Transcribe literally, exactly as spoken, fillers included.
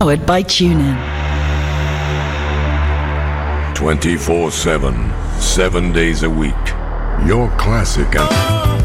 Powered by TuneIn. twenty-four seven, seven days a week. Your classic.